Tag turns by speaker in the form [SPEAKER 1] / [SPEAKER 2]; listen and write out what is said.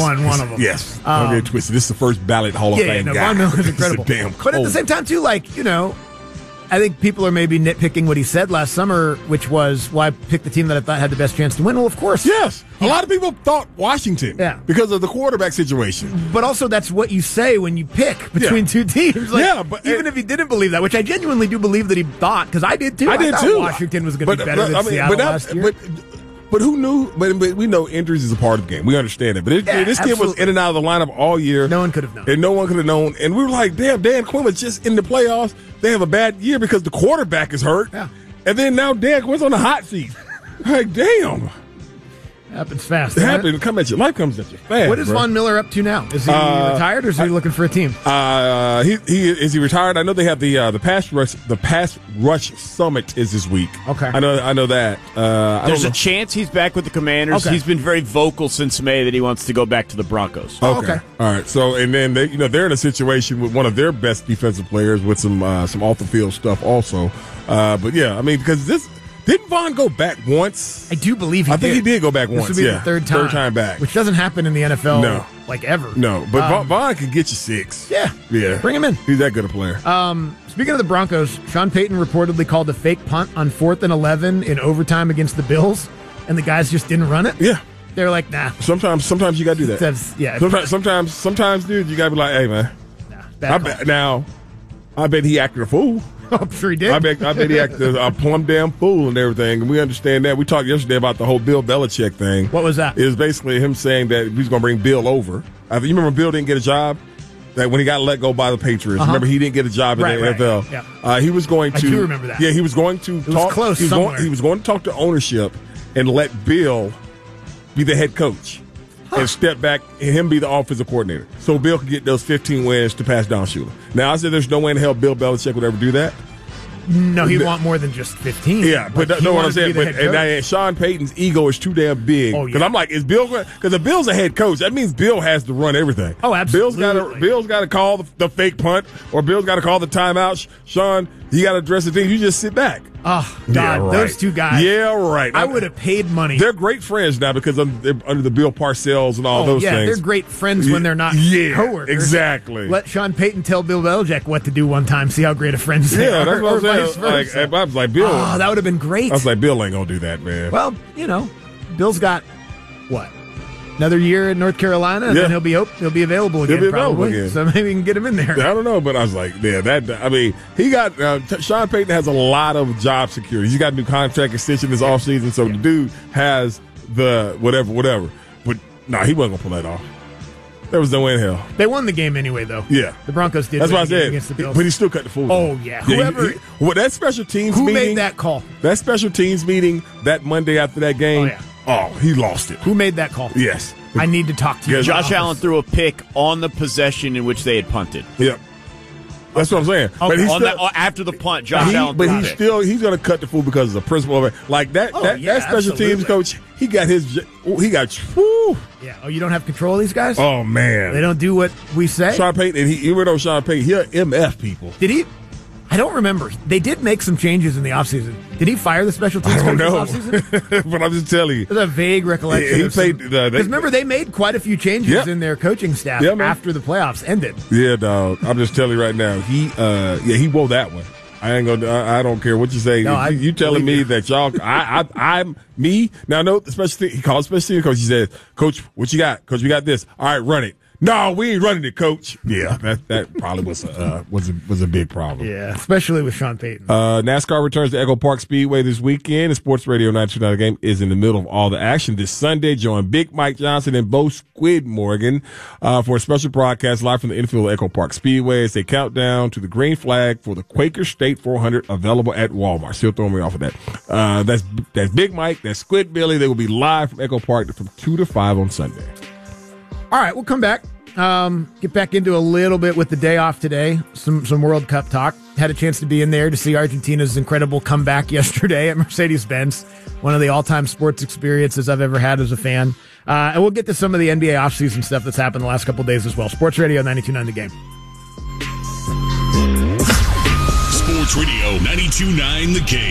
[SPEAKER 1] won one of them.
[SPEAKER 2] Yes. Don't get it twisted. This is the first ballot Hall of Fame guy.
[SPEAKER 1] Von Miller's incredible. But at the same time, too, I think people are maybe nitpicking what he said last summer, which was, well, I picked the team that I thought had the best chance to win. Well, of course.
[SPEAKER 2] Yes. A lot of people thought Washington because of the quarterback situation.
[SPEAKER 1] But also that's what you say when you pick between two teams. But even if he didn't believe that, which I genuinely do believe that he thought, because I did too. I thought too. Washington was going to be better than Seattle last year.
[SPEAKER 2] But who knew? But we know injuries is a part of the game. We understand it. But this kid was in and out of the lineup all year.
[SPEAKER 1] No one could have known.
[SPEAKER 2] And no one could have known. And we were like, damn, Dan Quinn was just in the playoffs. They have a bad year because the quarterback is hurt. Yeah. And then now Dan Quinn's on the hot seat. Like, damn.
[SPEAKER 1] Happens fast.
[SPEAKER 2] It happens. Life comes at you fast.
[SPEAKER 1] What is Von Miller up to now? Is he retired, or is he looking for a team?
[SPEAKER 2] Is he retired? I know they have the pass rush summit is this week.
[SPEAKER 1] Okay,
[SPEAKER 2] I know that.
[SPEAKER 3] There's a chance he's back with the Commanders. Okay. He's been very vocal since May that he wants to go back to the Broncos.
[SPEAKER 2] Okay. All right. So and then they're in a situation with one of their best defensive players with some off the field stuff also. But yeah, I mean because this. Didn't Von go back once?
[SPEAKER 1] I do believe he did.
[SPEAKER 2] I think he did go back once.
[SPEAKER 1] This would be the third time
[SPEAKER 2] back.
[SPEAKER 1] Which doesn't happen in the NFL ever.
[SPEAKER 2] No, but Von can get you 6.
[SPEAKER 1] Yeah. Bring him in.
[SPEAKER 2] He's that good a player.
[SPEAKER 1] Speaking of the Broncos, Sean Payton reportedly called a fake punt on 4th and 11 in overtime against the Bills, and the guys just didn't run it.
[SPEAKER 2] Yeah.
[SPEAKER 1] They're like, nah.
[SPEAKER 2] Sometimes you got to do that. Sometimes, dude, you got to be like, hey, man. I bet he acted a fool.
[SPEAKER 1] I'm sure he did.
[SPEAKER 2] I bet he acted a plumb damn fool and everything, and we understand that. We talked yesterday about the whole Bill Belichick thing.
[SPEAKER 1] What was that?
[SPEAKER 2] It was basically him saying that he's going to bring Bill over. You remember Bill didn't get a job? That when he got let go by the Patriots. Remember, he didn't get a job in the NFL.
[SPEAKER 1] Right. Yeah.
[SPEAKER 2] He was going to.
[SPEAKER 1] I do remember that.
[SPEAKER 2] Yeah, he was going to talk.
[SPEAKER 1] Was close somewhere.
[SPEAKER 2] He was going to talk to ownership and let Bill be the head coach. And step back and him be the offensive coordinator. So Bill could get those 15 wins to pass down Shula. Now, I said there's no way in hell Bill Belichick would ever do that.
[SPEAKER 1] No, he'd want more than just 15.
[SPEAKER 2] Yeah, but know what I'm saying? And Sean Payton's ego is too damn big. Because I'm like, is Bill – because if Bill's a head coach, that means Bill has to run everything.
[SPEAKER 1] Oh, absolutely.
[SPEAKER 2] Bill's got to call the fake punt, or Bill's got to call the timeout. Sean, you got to address the thing. You just sit back.
[SPEAKER 1] Oh, God, those two guys.
[SPEAKER 2] Yeah, right.
[SPEAKER 1] I would have paid money.
[SPEAKER 2] They're great friends now because they're under the Bill Parcells and all those things.
[SPEAKER 1] They're great friends when they're not coworkers.
[SPEAKER 2] Exactly.
[SPEAKER 1] Let Sean Payton tell Bill Belichick what to do one time, see how great of friends they are.
[SPEAKER 2] Yeah, that's what I'm saying. I was like, Bill.
[SPEAKER 1] Oh, that would have been great.
[SPEAKER 2] I was like, Bill ain't going to do that, man.
[SPEAKER 1] Well, Bill's got, what? Another year in North Carolina, and then he'll be available again, probably. So maybe we can get him in there.
[SPEAKER 2] I don't know, but I was like, he got Sean Payton has a lot of job security. He's got a new contract extension this offseason, so the dude has the whatever. But he wasn't gonna pull that off. There was no way in hell.
[SPEAKER 1] They won the game anyway, though.
[SPEAKER 2] Yeah,
[SPEAKER 1] the Broncos did.
[SPEAKER 2] That's what I said.
[SPEAKER 1] Against the Bills.
[SPEAKER 2] But he still cut the fool.
[SPEAKER 1] Oh yeah,
[SPEAKER 2] that special teams meeting.
[SPEAKER 1] Who made that call?
[SPEAKER 2] That special teams meeting that Monday after that game.
[SPEAKER 1] Oh yeah.
[SPEAKER 2] Oh, he lost it.
[SPEAKER 1] Who made that call?
[SPEAKER 2] Yes.
[SPEAKER 1] I need to talk to you.
[SPEAKER 3] Josh Allen threw a pick on the possession in which they had punted.
[SPEAKER 2] Yep. That's what I'm saying.
[SPEAKER 3] Okay. But after the punt, Josh Allen.
[SPEAKER 2] But he's going to cut the fool because of the principle of it. Like that special teams coach, he got. Whoo.
[SPEAKER 1] Yeah. Oh, you don't have control of these guys?
[SPEAKER 2] Oh man,
[SPEAKER 1] they don't do what we say.
[SPEAKER 2] Sean Payton, and even though Sean Payton, he'll MF people.
[SPEAKER 1] Did he? I don't remember. They did make some changes in the offseason. Did he fire the special teams coach in the offseason?
[SPEAKER 2] But I'm just telling you.
[SPEAKER 1] There's a vague recollection. Because remember, they made quite a few changes in their coaching staff after the playoffs ended.
[SPEAKER 2] Yeah, dog. I'm just telling you right now. He wore that one. I don't care what you say. No, you telling me that y'all, I'm me. Now, no, he called special teams coach. He said, Coach, what you got? Coach, we got this. All right, run it. No, we ain't running it, Coach. Yeah, that probably was a big problem.
[SPEAKER 1] Yeah, especially with Sean Payton.
[SPEAKER 2] NASCAR returns to Echo Park Speedway this weekend, and Sports Radio 929 Game is in the middle of all the action this Sunday. Join Big Mike Johnson and Bo Squid Morgan for a special broadcast live from the infield of Echo Park Speedway as they count down to the green flag for the Quaker State 400 available at Walmart. Still throwing me off of that. That's Big Mike. That's Squid Billy. They will be live from Echo Park from 2 to 5 on Sunday.
[SPEAKER 1] All right, we'll come back. Get back into a little bit with the day off today. Some World Cup talk. Had a chance to be in there to see Argentina's incredible comeback yesterday at Mercedes-Benz. One of the all-time sports experiences I've ever had as a fan. And we'll get to some of the NBA offseason stuff that's happened the last couple of days as well. Sports Radio 92.9 The Game.
[SPEAKER 4] Sports Radio 92.9 The Game.